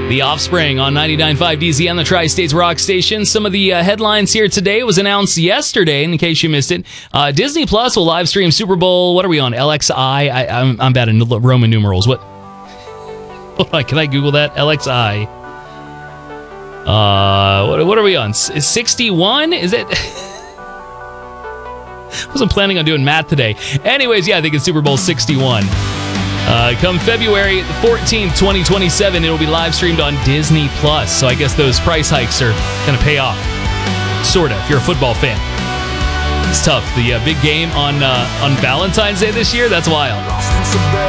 The Offspring on 99.5 DZ and the Tri-States Rock Station. Some of the headlines here today was announced yesterday, in case you missed it. Disney Plus will live stream Super Bowl. What are we on? LXI? I'm bad in Roman numerals. What? Hold on, can I Google that? LXI. What are we on? 61? Is it? Wasn't planning on doing math today. Anyways, yeah, I think it's Super Bowl 61. Come February 14th, 2027, it'll be live streamed on Disney Plus. So I guess those price hikes are going to pay off. Sort of, if you're a football fan. It's tough. The big game on Valentine's Day this year, that's wild.